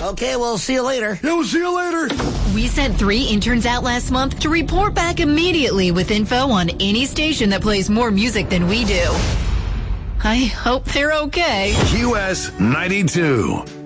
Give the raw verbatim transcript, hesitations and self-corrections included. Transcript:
Okay, we'll see you later. Yeah, we'll see you later. We sent three interns out last month to report back immediately with info on any station that plays more music than we do. I hope they're okay. Q S ninety-two.